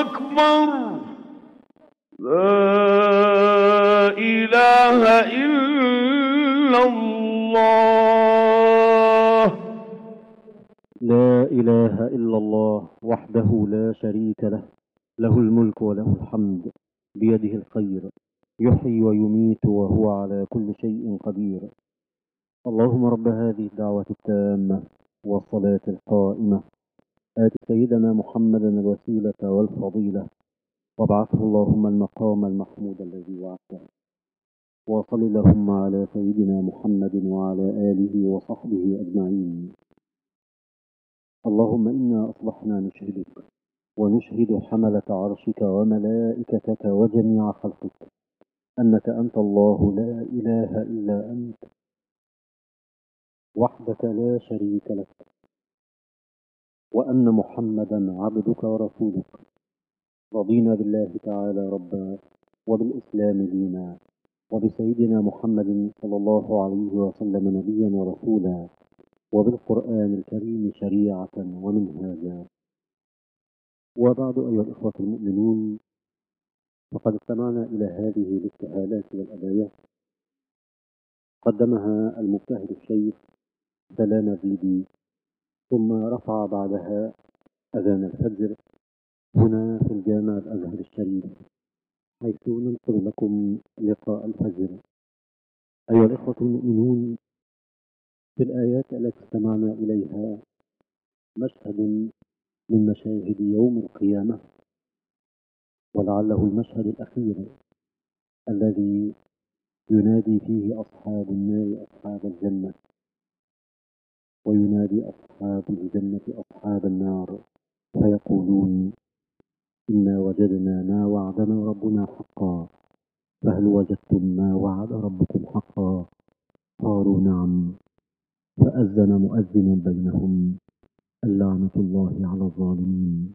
أكبر. لا إله إلا الله. لا إله إلا الله وحده لا شريك له، له الملك وله الحمد، بيده الخير، يحيي ويميت وهو على كل شيء قدير. اللهم رب هذه الدعوة التامة والصلاة القائمة، آت سيدنا محمدا الوسيلة والفضيلة، وابعثه اللهم المقام المحمود الذي وعدته، وصل اللهم على سيدنا محمد وعلى آله وصحبه أجمعين. اللهم إنا أصبحنا نشهدك ونشهد حملة عرشك وملائكتك وجميع خلقك أنك أنت الله لا إله إلا أنت وحدك لا شريك لك، وأن محمدا عبدك ورسولك. رضينا بالله تعالى ربا، وبالإسلام دينا، وبسيدنا محمد صلى الله عليه وسلم نبيا ورسولا، وبالقرآن الكريم شريعة ومنهاجا. وبعد أيها الإخوة المؤمنون، فقد استمعنا إلى هذه الاستهالات والأبايات قدمها المجتهد الشيخ سلام زيدي، ثم رفع بعدها أذان الفجر هنا في الجامع الأزهر الشريف، حيث ننقل لكم لقاء الفجر. أيها الإخوة المؤمنون، في الآيات التي استمعنا إليها مشهد من مشاهد يوم القيامة، ولعله المشهد الأخير الذي ينادي فيه أصحاب النار أصحاب الجنة، وينادي أصحاب الجنة أصحاب النار، فيقولون: إنا وجدنا ما وعدنا ربنا حقا، فهل وجدتم ما وعد ربكم حقا؟ قالوا نعم. فأذن مؤذن بينهم: اللعنة الله على الظالمين.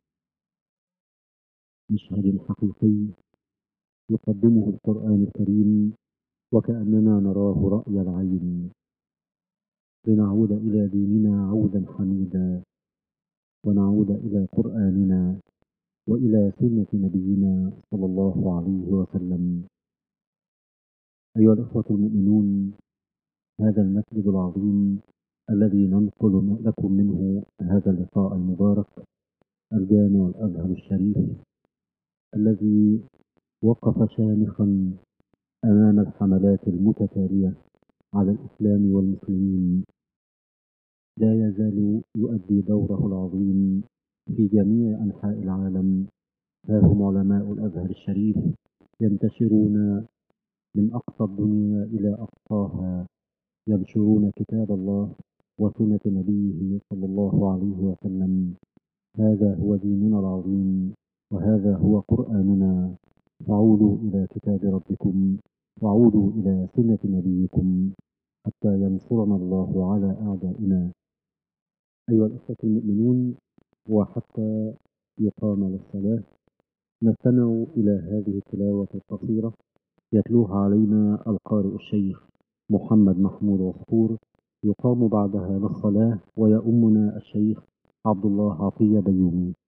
مشهد حقيقي يقدمه القرآن الكريم وكأننا نراه رأي العين، لنعود إلى ديننا عودا حميدا، ونعود إلى قرآننا وإلى سنة نبينا صلى الله عليه وسلم. أيها الأخوة المؤمنون، هذا المسجد العظيم الذي ننقل لكم منه هذا اللقاء المبارك، الجامع الأزهر الشريف، الذي وقف شامخا أمام الحملات المتتالية على الإسلام والمسلمين، لا يزال يؤدي دوره العظيم في جميع أنحاء العالم. ها هم علماء الأزهر الشريف ينتشرون من أقصى الدنيا إلى أقصاها، ينشرون كتاب الله وسنة نبيه صلى الله عليه وسلم. هذا هو ديننا العظيم، وهذا هو قرآننا. فعودوا إلى كتاب ربكم، وعودوا إلى سنة نبيكم، حتى ينصرنا الله على أعدائنا. أيها الأخوة المؤمنون، وحتى يقام للصلاة نستمع إلى هذه التلاوة القصيرة يتلوها علينا القارئ الشيخ محمد محمود عصفور، يقام بعدها للصلاة ويؤمنا الشيخ عبد الله عطية بيومي.